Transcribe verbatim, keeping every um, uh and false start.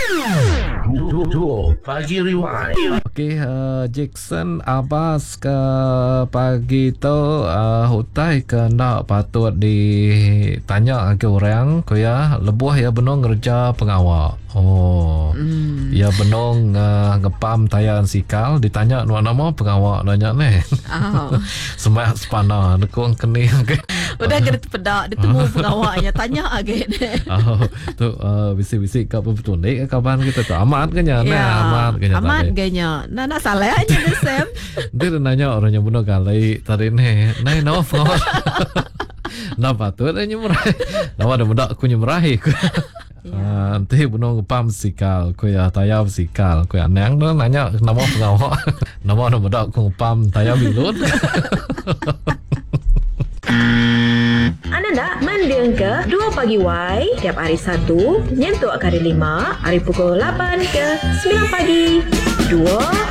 Dua pagi rewind. Okey, uh, Jackson Abbas ke pagi tu uh, hutai ke nak patut ditanya ke orang ko ya lebuh ya benong kerja pengawal. Oh. Mm. Ya benong uh, ngepam tayan sikal ditanya nama pengawal nanya ni. Oh. Semak sepana dekong kening ke. Udah kena pedak ditemu pengawalnya tanya agak. Oh, tu uh, bisik-bisik kat betul ni kapan kita tu amat ke nya ya, nah amat ke nya amat ke nya nah nak salah aja ni Sam. Dia nanya orang yang bunuh kali tadi ni nai no pengawal. Nah patut nyemrai. Nama ada budak aku nyemrai. Ah, nanti bunuh ngepam sikal, ku ya tayab sikal, ku ya nang tu nanya nama pengawal. Nama ada budak aku ngepam tayab bilut. Anda nak mendengar ke dua Pagi Y tiap hari Sabtu nyentuh ke hari lima, hari pukul lapan ke sembilan pagi. Dua